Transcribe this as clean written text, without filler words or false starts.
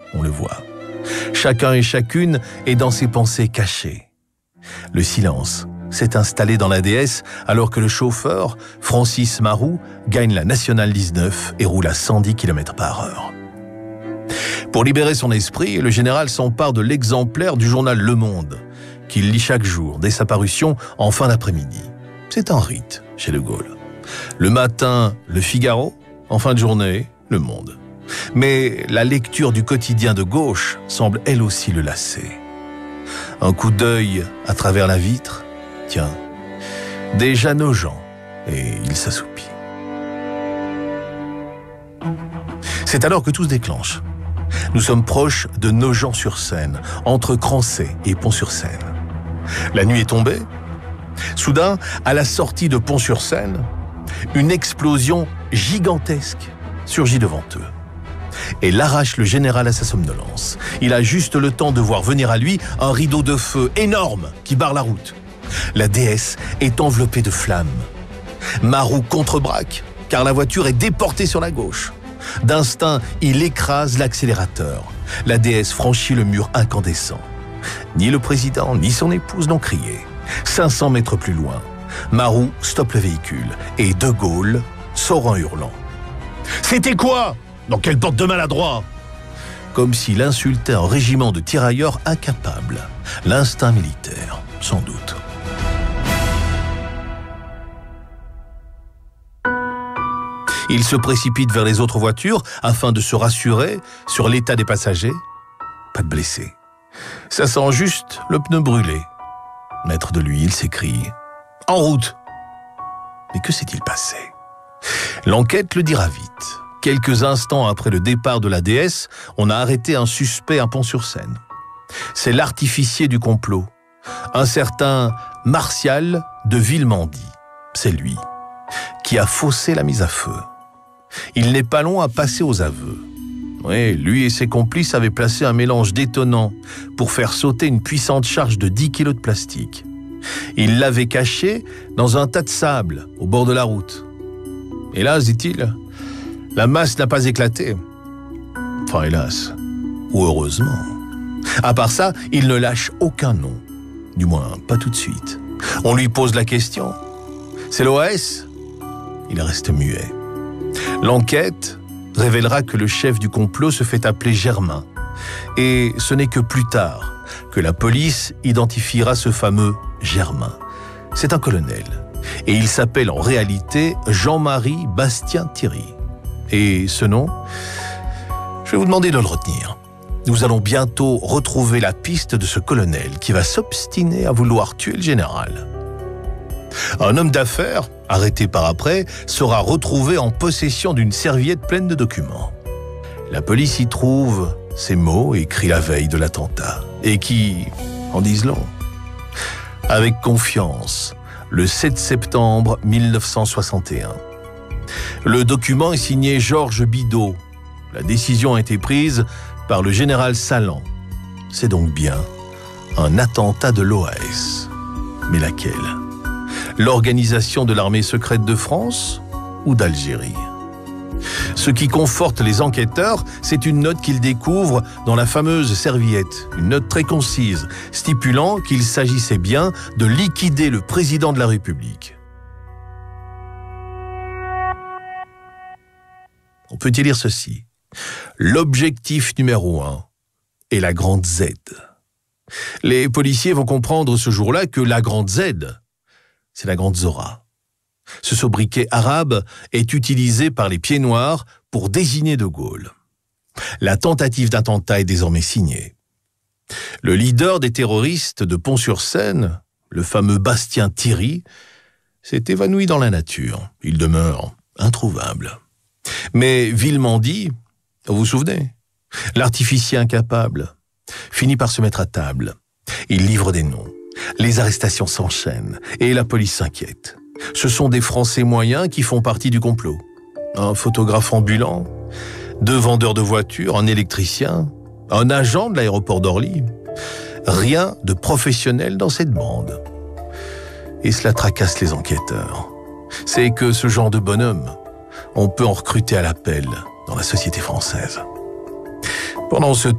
on le voit. Chacun et chacune est dans ses pensées cachées. Le silence s'est installé dans la DS alors que le chauffeur, Francis Maroux, gagne la Nationale 19 et roule à 110 km/h. Pour libérer son esprit, le général s'empare de l'exemplaire du journal Le Monde, qu'il lit chaque jour dès sa parution en fin d'après-midi. C'est un rite chez De Gaulle. Le matin, Le Figaro, en fin de journée, Le Monde. Mais la lecture du quotidien de gauche semble elle aussi le lasser. Un coup d'œil à travers la vitre, tiens, déjà Nogent, et il s'assoupit. C'est alors que tout se déclenche. Nous sommes proches de Nogent-sur-Seine, entre Crancey et Pont-sur-Seine. La nuit est tombée. Soudain, à la sortie de Pont-sur-Seine, une explosion gigantesque surgit devant eux. Elle arrache le général à sa somnolence. Il a juste le temps de voir venir à lui un rideau de feu énorme qui barre la route. La DS est enveloppée de flammes. Maroux contre-braque, car la voiture est déportée sur la gauche. D'instinct, il écrase l'accélérateur. La DS franchit le mur incandescent. Ni le président, ni son épouse n'ont crié. 500 mètres plus loin, Maroux stoppe le véhicule et De Gaulle sort en hurlant. « C'était quoi ? Dans quelle porte de maladroit ?» Comme s'il insultait un régiment de tirailleurs incapables. L'instinct militaire, sans doute. Il se précipite vers les autres voitures afin de se rassurer sur l'état des passagers. Pas de blessés. Ça sent juste le pneu brûlé. Maître de l'huile s'écrie « En route !» Mais que s'est-il passé ? L'enquête le dira vite. Quelques instants après le départ de la DS, on a arrêté un suspect à Pont-sur-Seine. C'est l'artificier du complot, un certain Martial de Villemandy. C'est lui qui a faussé la mise à feu. Il n'est pas long à passer aux aveux. Oui, lui et ses complices avaient placé un mélange détonnant pour faire sauter une puissante charge de 10 kilos de plastique. Ils l'avaient caché dans un tas de sable au bord de la route. Hélas, dit-il, la masse n'a pas éclaté. Enfin, hélas, ou heureusement. À part ça, il ne lâche aucun nom. Du moins, pas tout de suite. On lui pose la question. C'est l'OAS ? Il reste muet. L'enquête révélera que le chef du complot se fait appeler Germain. Et ce n'est que plus tard que la police identifiera ce fameux Germain. C'est un colonel. Et il s'appelle en réalité Jean-Marie Bastien-Thierry. Et ce nom, je vais vous demander de le retenir. Nous allons bientôt retrouver la piste de ce colonel qui va s'obstiner à vouloir tuer le général. Un homme d'affaires, arrêté par après, sera retrouvé en possession d'une serviette pleine de documents. La police y trouve ces mots écrits la veille de l'attentat et qui en disent long. Avec confiance, le 7 septembre 1961. Le document est signé Georges Bidault. La décision a été prise par le général Salan. C'est donc bien un attentat de l'OAS. Mais laquelle ? L'organisation de l'armée secrète de France ou d'Algérie ? Ce qui conforte les enquêteurs, c'est une note qu'ils découvrent dans la fameuse serviette, une note très concise, stipulant qu'il s'agissait bien de liquider le président de la République. On peut y lire ceci. L'objectif numéro 1 est la grande Z. Les policiers vont comprendre ce jour-là que la grande Z, c'est la grande Zora. Ce sobriquet arabe est utilisé par les pieds noirs pour désigner De Gaulle. La tentative d'attentat est désormais signée. Le leader des terroristes de Pont-sur-Seine, le fameux Bastien-Thierry, s'est évanoui dans la nature. Il demeure introuvable. Mais Villemandy, vous vous souvenez, l'artificier incapable, finit par se mettre à table. Il livre des noms. Les arrestations s'enchaînent et la police s'inquiète. Ce sont des Français moyens qui font partie du complot. Un photographe ambulant, 2 vendeurs de voitures, un électricien, un agent de l'aéroport d'Orly. Rien de professionnel dans cette bande. Et cela tracasse les enquêteurs. C'est que ce genre de bonhomme, on peut en recruter à l'appel dans la société française. Pendant ce